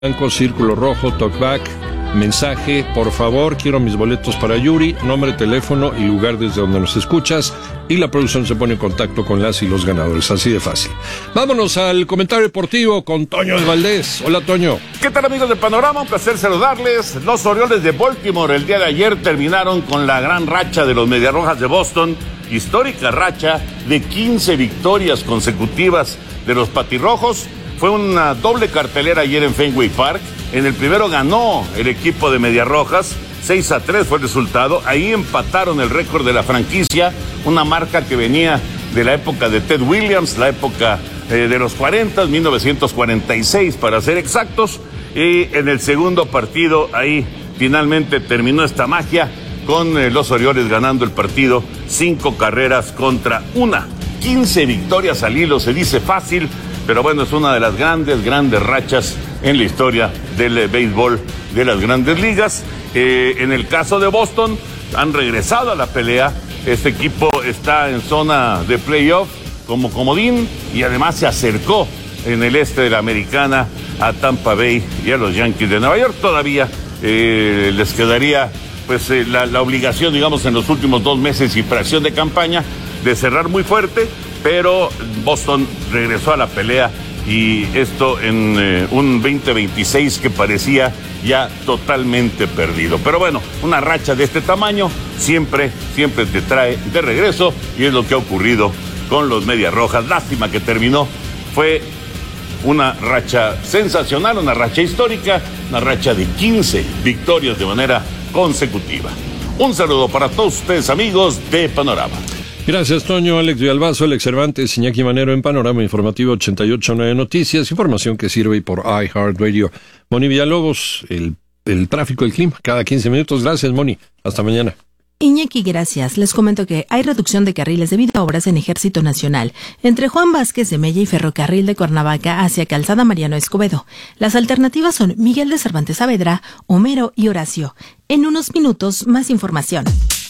blanco, círculo rojo, talkback, mensaje, por favor, quiero mis boletos para Yuri, nombre, teléfono y lugar desde donde nos escuchas, y la producción se pone en contacto con las y los ganadores, así de fácil. Vámonos al comentario deportivo con Toño de Valdés. Hola, Toño. ¿Qué tal, amigos de Panorama? Un placer saludarles. Los Orioles de Baltimore el día de ayer terminaron con la gran racha de los Mediarrojas de Boston, histórica racha de 15 victorias consecutivas de los Patirrojos. Fue una doble cartelera ayer en Fenway Park. En el primero ganó el equipo de Mediarrojas, 6-3 fue el resultado. Ahí empataron el récord de la franquicia, una marca que venía de la época de Ted Williams, la época de los 40, 1946 para ser exactos. Y en el segundo partido, ahí finalmente terminó esta magia con los Orioles ganando el partido 5 carreras contra 1. 15 victorias al hilo, se dice fácil, pero bueno, es una de las grandes rachas en la historia del béisbol de las grandes ligas. En el caso de Boston, han regresado a la pelea. Este equipo está en zona de playoff como comodín y además se acercó en el este de la Americana a Tampa Bay y a los Yankees de Nueva York. Todavía les quedaría pues la obligación, digamos, en los últimos 2 meses y fracción de campaña de cerrar muy fuerte, pero Boston regresó a la pelea, y esto en un 2026 que parecía ya totalmente perdido. Pero bueno, una racha de este tamaño siempre te trae de regreso, y es lo que ha ocurrido con los Mediarrojas. Lástima que terminó, fue una racha sensacional, una racha histórica, una racha de 15 victorias de manera consecutiva. Un saludo para todos ustedes, amigos de Panorama. Gracias, Toño. Alex Villalbazo, Alex Cervantes, Iñaki Manero en Panorama Informativo 88.9 Noticias, información que sirve por iHeartRadio. Moni Villalobos, el tráfico, el clima, cada 15 minutos. Gracias, Moni. Hasta mañana. Iñaki, gracias. Les comento que hay reducción de carriles debido a obras en Ejército Nacional, entre Juan Vázquez de Mella y Ferrocarril de Cuernavaca hacia Calzada Mariano Escobedo. Las alternativas son Miguel de Cervantes Saavedra, Homero y Horacio. En unos minutos, más información.